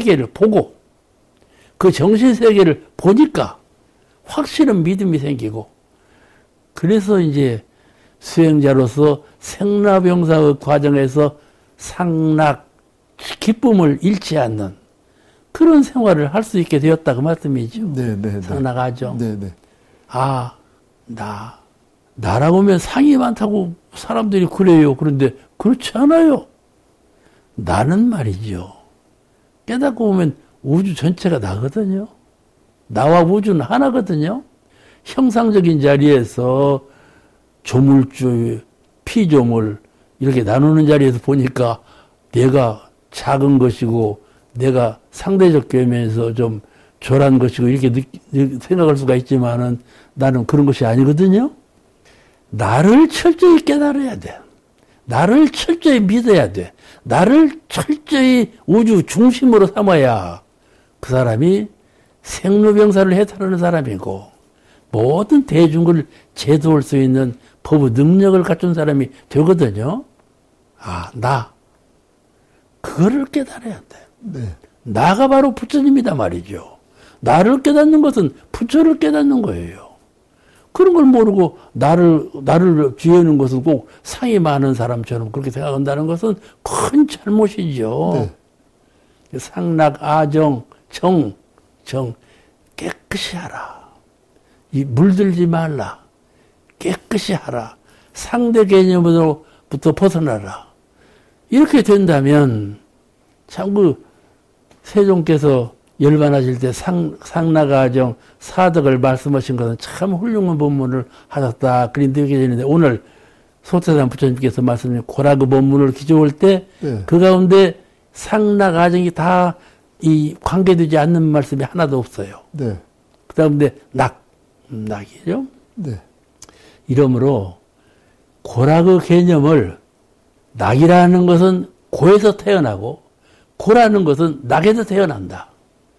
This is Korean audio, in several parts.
세계를 보고 그 정신 세계를 보니까 확실한 믿음이 생기고 그래서 이제 수행자로서 생라병사의 과정에서 상락 기쁨을 잃지 않는 그런 생활을 할 수 있게 되었다 그 말씀이죠. 네네. 상락하죠. 네네. 아, 나라고 하면 상이 많다고 사람들이 그래요. 그런데 그렇지 않아요. 나는 말이죠. 깨닫고 보면 우주 전체가 나거든요. 나와 우주는 하나거든요. 형상적인 자리에서 조물주, 피조물 이렇게 나누는 자리에서 보니까 내가 작은 것이고 내가 상대적 겸해서 좀 졸한 것이고 이렇게 생각할 수가 있지만은 나는 그런 것이 아니거든요. 나를 철저히 깨달아야 돼. 나를 철저히 믿어야 돼. 나를 철저히 우주 중심으로 삼아야 그 사람이 생로병사를 해탈하는 사람이고 모든 대중을 제도할 수 있는 법의 능력을 갖춘 사람이 되거든요. 아, 그거를 깨달아야 돼. 네. 나가 바로 부처님이다 말이죠. 나를 깨닫는 것은 부처를 깨닫는 거예요. 그런 걸 모르고 나를 쥐어는 것은 꼭 상이 많은 사람처럼 그렇게 생각한다는 것은 큰 잘못이죠. 네. 상락, 아정, 정 깨끗이 하라. 물들지 말라. 깨끗이 하라. 상대 개념으로부터 벗어나라. 이렇게 된다면 참 세종께서 열반하실 때 상락아정 사덕을 말씀하신 것은 참 훌륭한 본문을 하셨다. 그런 느껴지는데 오늘 소태산 부처님께서 말씀하신 고라그 본문을 기조할 때 그 가운데 상락아정이 다 이 관계되지 않는 말씀이 하나도 없어요. 네. 그 다음에 낙이죠. 네. 이러므로 고라그 개념을 낙이라는 것은 고에서 태어나고 고라는 것은 낙에서 태어난다.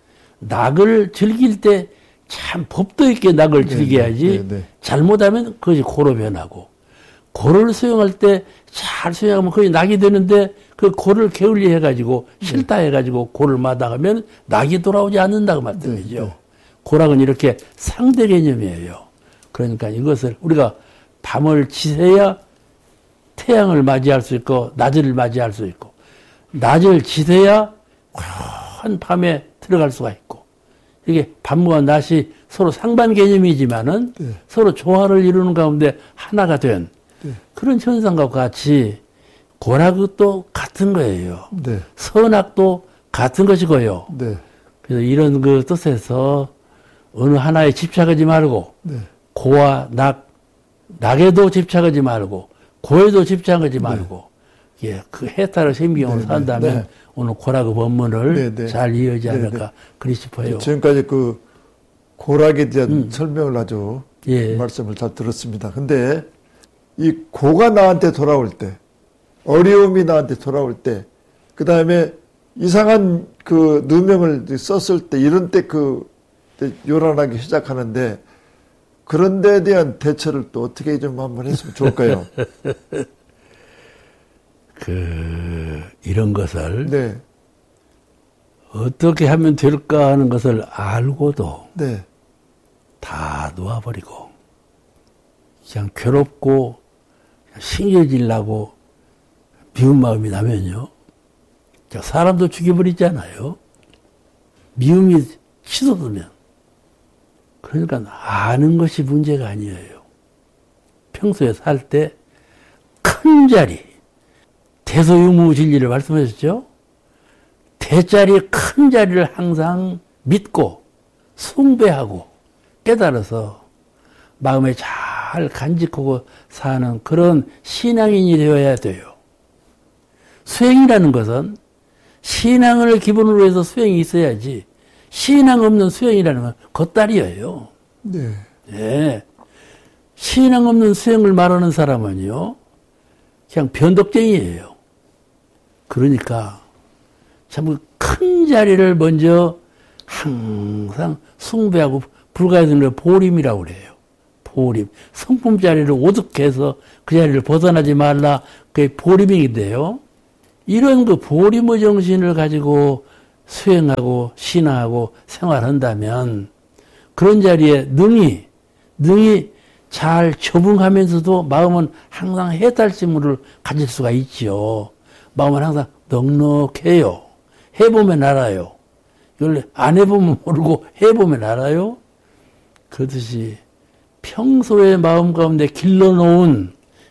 낙을 즐길 때 참 법도 있게 낙을 즐겨야지 잘못하면 그것이 고로 변하고 고를 수용할 때 잘 수용하면 그게 낙이 되는데 그 고를 게을리 해가지고 싫다 해가지고 고를 마다하면 낙이 돌아오지 않는다고 말씀이죠. 고락은 이렇게 상대 개념이에요. 그러니까 이것을 우리가 밤을 지새야 태양을 맞이할 수 있고 낮을 맞이할 수 있고 낮을 지새야 한 밤에 들어갈 수가 있고 이게 밤과 낮이 서로 상반 개념이지만은 서로 조화를 이루는 가운데 하나가 된 그런 현상과 같이 고락도 같은 거예요. 선악도 같은 것이고요. 그래서 이런 그 뜻에서 어느 하나에 집착하지 말고 고와 낙에도 집착하지 말고 고에도 집착하지 말고 예, 그 해탈을 생명으로 산다면 오늘 고락의 법문을 잘 이해하지 않을까 그리 싶어요. 지금까지 그 고락에 대한 설명을 아주 말씀을 잘 들었습니다. 근데 이 고가 나한테 돌아올 때 어려움이 나한테 돌아올 때 그 다음에 이상한 그 누명을 썼을 때 이런 때 요란하게 시작하는데 그런 데에 대한 대처를 또 어떻게 좀 한번 했으면 좋을까요? 이런 것을 어떻게 하면 될까 하는 것을 알고도 다 놓아버리고 그냥 괴롭고 신경질나고 미운 마음이 나면요. 사람도 죽여버리잖아요. 미움이 치솟으면. 그러니까 아는 것이 문제가 아니에요. 평소에 살 때 큰 자리, 대소유무진리를 말씀하셨죠? 대자리 큰 자리를 항상 믿고 숭배하고 깨달아서 마음에 잘 간직하고 사는 그런 신앙인이 되어야 돼요. 수행이라는 것은 신앙을 기본으로 해서 수행이 있어야지 신앙 없는 수행이라는 건 겉다리예요. 네. 신앙 없는 수행을 말하는 사람은요. 그냥 변덕쟁이에요. 그러니까 참 큰 자리를 먼저 항상 숭배하고 불가해서는 걸 보림이라고 그래요. 보림. 성품 자리를 오득해서 그 자리를 벗어나지 말라. 그게 보림인데요. 이런 그 보림의 정신을 가지고 수행하고 신앙하고 생활한다면 그런 자리에 능히 잘 적응하면서도 마음은 항상 해탈심을 가질 수가 있지요. 마음은 항상 넉넉해요. 해보면 알아요. 이걸 안 해보면 모르고 해보면 알아요. 그렇듯이 평소에 마음 가운데 길러놓은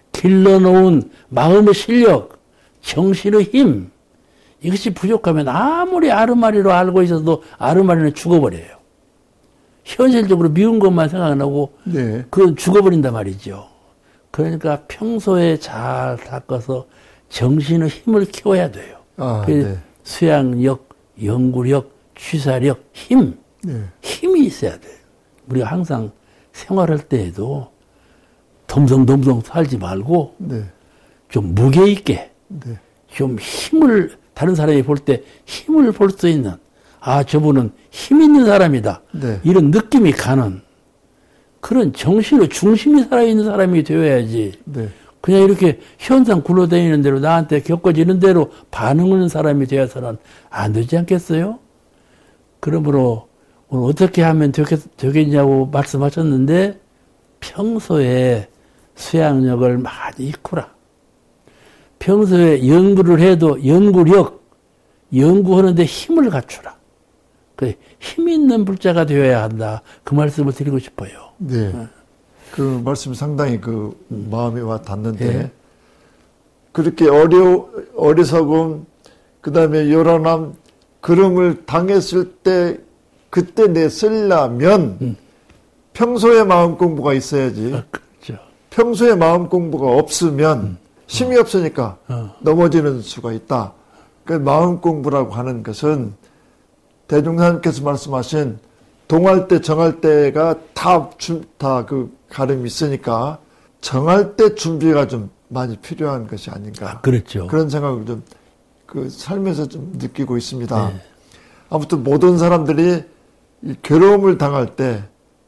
마음의 실력, 정신의 힘, 이것이 부족하면 아무리 아르마리로 알고 있어도 아르마리는 죽어버려요. 현실적으로 미운 것만 생각나고 네. 그건 죽어버린단 말이죠. 그러니까 평소에 잘 닦아서 정신의 힘을 키워야 돼요. 네. 수양력, 연구력, 취사력, 힘, 네. 힘이 있어야 돼요. 우리가 항상 생활할 때에도 덤성덤성 살지 말고 네. 좀 무게 있게 네. 좀 힘을 다른 사람이 볼 때 힘을 볼 수 있는 저분은 힘 있는 사람이다. 네. 이런 느낌이 가는 그런 정신의 중심이 살아있는 사람이 되어야지. 네. 그냥 이렇게 현상 굴러다니는 대로 나한테 겪어지는 대로 반응하는 사람이 되어서는 안 되지 않겠어요? 그러므로 오늘 어떻게 하면 되겠냐고 말씀하셨는데 평소에 수양력을 많이 익구라. 평소에 연구를 해도 연구하는데 힘을 갖추라. 힘 있는 불자가 되어야 한다. 그 말씀을 드리고 싶어요. 네. 그 말씀 상당히 마음에 와 닿는데, 네. 그렇게 어리석음, 그 다음에 요란함, 그름을 당했을 때, 그때 내 쓰려면, 평소에 마음 공부가 있어야지. 그렇죠. 평소에 마음 공부가 없으면, 힘이 없으니까 넘어지는 수가 있다. 그 마음 공부라고 하는 것은 대종사님께서 말씀하신 동할 때 정할 때가 다 가름이 있으니까 정할 때 준비가 좀 많이 필요한 것이 아닌가. 그렇죠. 그런 생각을 좀 살면서 좀 느끼고 있습니다. 네. 아무튼 모든 사람들이 이 괴로움을 당할 때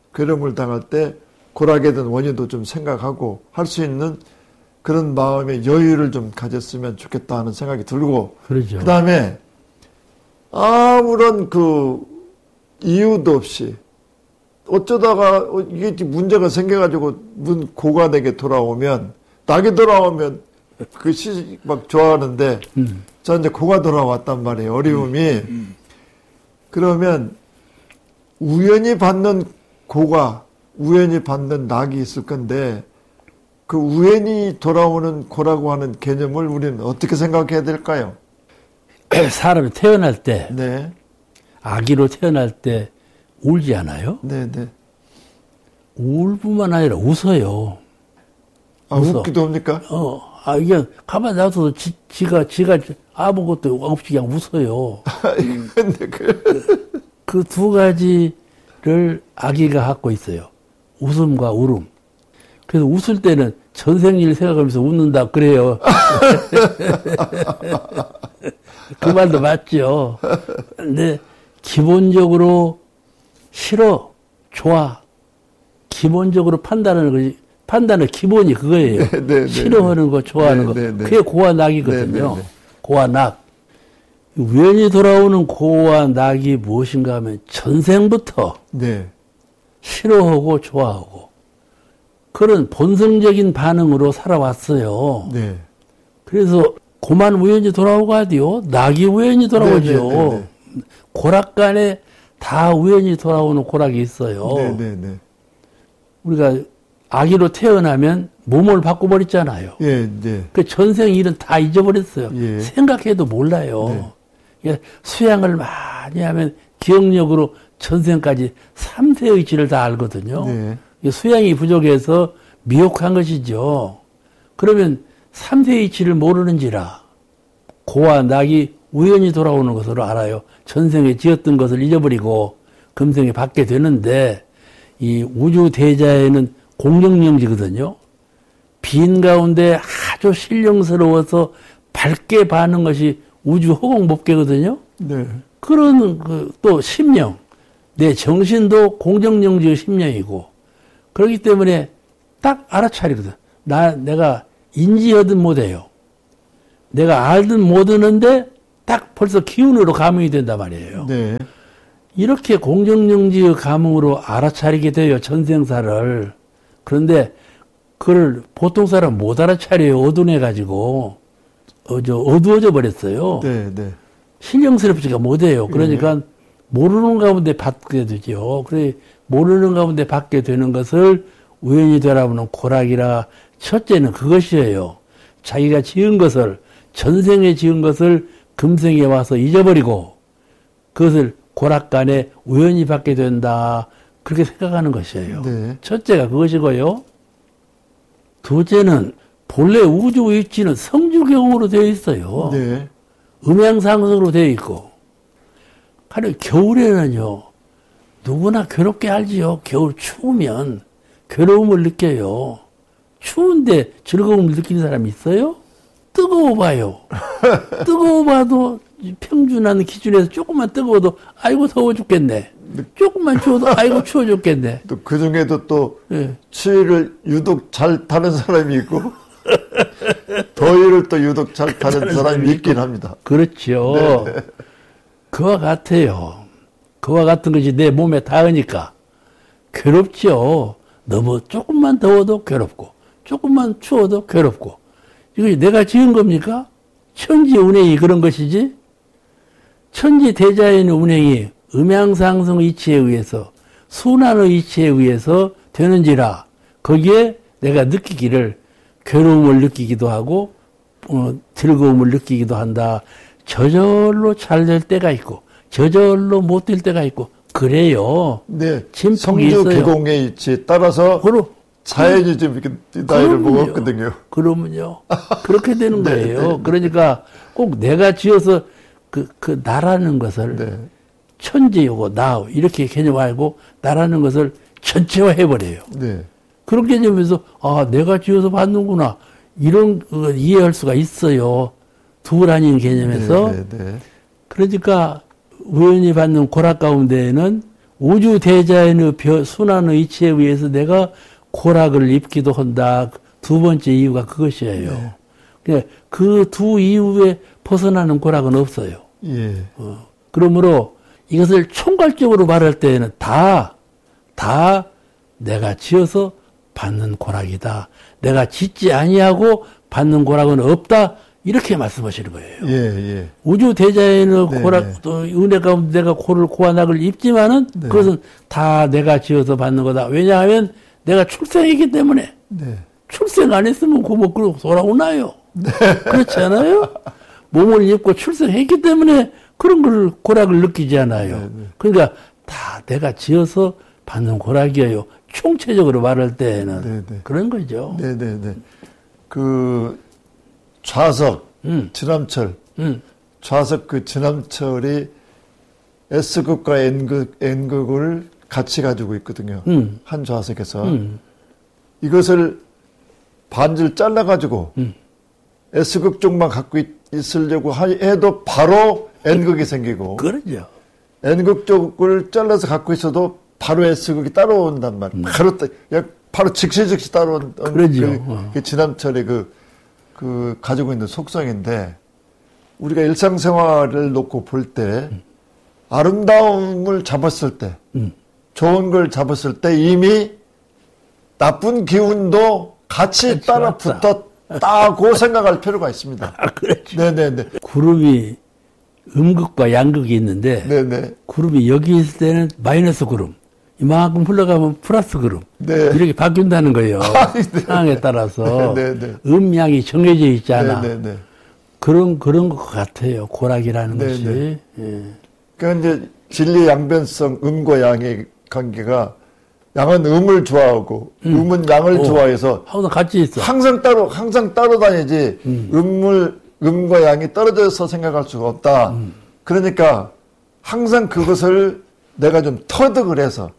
고락에 대한 원인도 좀 생각하고 할 수 있는 그런 마음의 여유를 좀 가졌으면 좋겠다 하는 생각이 들고, 그렇죠. 그 다음에 아무런 이유도 없이 어쩌다가 이게 문제가 생겨가지고 고관에게 돌아오면, 낙이 돌아오면 막 좋아하는데, 저 이제 고가 돌아왔단 말이에요. 어려움이. 그러면 우연히 받는 고가, 우연히 받는 낙이 있을 건데, 그 우연히 돌아오는 고라고 하는 개념을 우리는 어떻게 생각해야 될까요? 사람이 태어날 때, 네. 아기로 태어날 때 울지 않아요? 네, 네. 울 뿐만 아니라 웃어요. 웃어. 웃기도 합니까? 이게 가만히 놔둬도 지가 아무것도 없이 그냥 웃어요. 근데 그 두 가지를 아기가 갖고 있어요. 웃음과 울음. 그래서 웃을 때는 전생일 생각하면서 웃는다 그래요. 그 말도 맞죠. 근데 기본적으로 싫어, 좋아. 기본적으로 판단의 기본이 그거예요. 네, 싫어하는 거, 좋아하는 거. 그게 고와 낙이거든요. 고와 낙. 우연히 돌아오는 고와 낙이 무엇인가 하면 전생부터 싫어하고 좋아하고 그런 본성적인 반응으로 살아왔어요. 네. 그래서 고만 우연히 돌아오고 하디요. 낙이 우연히 돌아오죠. 고락간에 다 우연히 돌아오는 고락이 있어요. 우리가 아기로 태어나면 몸을 바꿔버렸잖아요. 그 전생 일은 다 잊어버렸어요. 생각해도 몰라요. 수양을 많이 하면 기억력으로 전생까지 3세의 의지를 다 알거든요. 수양이 부족해서 미혹한 것이죠. 그러면 3세의 이치를 모르는지라 고와 낙이 우연히 돌아오는 것으로 알아요. 전생에 지었던 것을 잊어버리고 금생에 받게 되는데 이 우주 대자에는 공정령지거든요. 빈 가운데 아주 신령스러워서 밝게 바는 것이 우주 허공법계거든요. 그런 또 심령, 내 정신도 공정령지의 심령이고 그렇기 때문에 딱 알아차리거든. 내가 인지하든 못해요. 내가 알든 못하는데 딱 벌써 기운으로 감흥이 된단 말이에요. 네. 이렇게 공정정지의 감흥으로 알아차리게 돼요, 전생사를. 그런데 그걸 보통 사람 못 알아차려요, 어두워가지고. 어두워져 버렸어요. 네, 네. 신령스럽지가 못해요. 그러니까 모르는 가운데 받게 되죠. 그래, 모르는 가운데 받게 되는 것을 우연히 되라보는 고락이라, 첫째는 그것이에요. 자기가 지은 것을, 전생에 지은 것을 금생에 와서 잊어버리고, 그것을 고락간에 우연히 받게 된다. 그렇게 생각하는 것이에요. 네. 첫째가 그것이고요. 둘째는 본래 우주 위치는 성주경으로 되어 있어요. 네. 음양상승으로 되어 있고. 가령 겨울에는요, 누구나 괴롭게 알지요. 겨울 추우면 괴로움을 느껴요. 추운데 즐거움을 느끼는 사람이 있어요? 뜨거워 봐요. 뜨거워 봐도 평준한 기준에서 조금만 뜨거워도 아이고 더워 죽겠네. 조금만 추워도 아이고 추워 죽겠네. 또 그 중에도 또 추위를 유독 잘 타는 사람이 있고 더위를 또 유독 잘 타는 사람이 있긴 합니다. 그렇죠. 네. 그와 같아요. 그와 같은 것이 내 몸에 닿으니까 괴롭죠. 너무 조금만 더워도 괴롭고 조금만 추워도 괴롭고. 이것이 내가 지은 겁니까? 천지 운행이 그런 것이지. 천지 대자연의 운행이 음양상승 이치에 의해서 순환의 이치에 의해서 되는지라 거기에 내가 느끼기를 괴로움을 느끼기도 하고 즐거움을 느끼기도 한다. 저절로 잘 될 때가 있고 저절로 못 될 때가 있고 그래요. 네. 진풍이 성주 있어요. 계공의 이치에 따라서 자연이 좀 이렇게 나이를 먹었거든요. 그러면요. 그렇게 되는 네, 거예요. 네. 그러니까 꼭 내가 지어서 그 나라는 것을 네. 천지이고 나 이렇게 개념 알고 나라는 것을 전체화해버려요. 네. 그런 개념에서 내가 지어서 받는구나 이런 이해할 수가 있어요. 두 아닌 개념에서. 네, 네, 네. 그러니까 우연히 받는 고락 가운데에는 우주 대자연의 순환의 이치에 의해서 내가 고락을 입기도 한다. 두 번째 이유가 그것이에요. 네. 그 두 이유에 벗어나는 고락은 없어요. 예. 그러므로 이것을 총괄적으로 말할 때에는 다 내가 지어서 받는 고락이다. 내가 짓지 아니하고 받는 고락은 없다. 이렇게 말씀하시는 거예요. 예, 예. 우주 대자연의 네, 고락, 네. 또 은혜 가운데 내가 고난을 입지만은 네. 그것은 다 내가 지어서 받는 거다. 왜냐하면 내가 출생했기 때문에. 네. 출생 안 했으면 고목으로 돌아오나요? 네. 그렇지 않아요? 몸을 입고 출생했기 때문에 그런 걸 고락을 느끼지 않아요. 네, 네. 그러니까 다 내가 지어서 받는 고락이에요. 총체적으로 말할 때에는. 네, 네. 그런 거죠. 네, 네, 네. 그 좌석 진암철 좌석 그 진암철이 S극과 N극을 같이 가지고 있거든요. 한 좌석에서 이것을 반지를 잘라가지고 S극 쪽만 갖고 있으려고 해도 바로 N극이 생기고 그러죠. N극 쪽을 잘라서 갖고 있어도 바로 S극이 따라온단 말이에요. 바로 즉시 따라온 그러죠. 그 진암철의 그 가지고 있는 속성인데 우리가 일상생활을 놓고 볼 때 아름다움을 잡았을 때 좋은 걸 잡았을 때 이미 나쁜 기운도 같이 따라 붙었다고 생각할 필요가 있습니다. 그렇죠. 네네네. 구름이 음극과 양극이 있는데 네네. 구름이 여기 있을 때는 마이너스 구름 이만큼 흘러가면 플러스 구름 네. 이렇게 바뀐다는 거예요. 네. 상황에 따라서 네네. 음양이 정해져 있잖아. 네네네. 그런 것 같아요. 고락이라는 네네. 것이. 예. 그러니까 이제 진리 양변성 음과 양의 관계가 양은 음을 좋아하고 음은 양을 좋아해서 항상 같이 있어. 항상 따로 다니지 음과 양이 떨어져서 생각할 수가 없다. 그러니까 항상 그것을 내가 좀 터득을 해서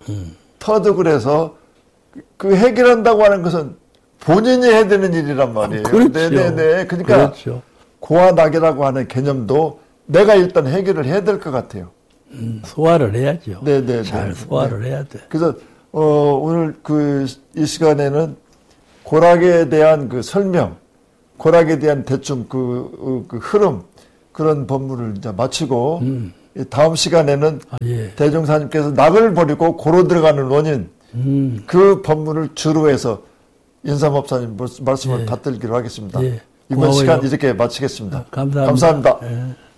그 해결한다고 하는 것은 본인이 해야 되는 일이란 말이에요. 그렇죠. 네네네. 그러니까 그렇죠. 고아낙이라고 하는 개념도 내가 일단 해결을 해야 될 것 같아요. 소화를 해야죠. 네네. 잘 소화를 해야 돼. 그래서 오늘 이 시간에는 고락에 대한 그 설명, 고락에 대한 대충 그 흐름 그런 법문을 이제 마치고 다음 시간에는 대종사님께서 낙을 버리고 고로 들어가는 원인 그 법문을 주로 해서 인사법사님 말씀을 받들기로 하겠습니다. 이번 고마워요. 시간 이렇게 마치겠습니다. 감사합니다. 감사합니다.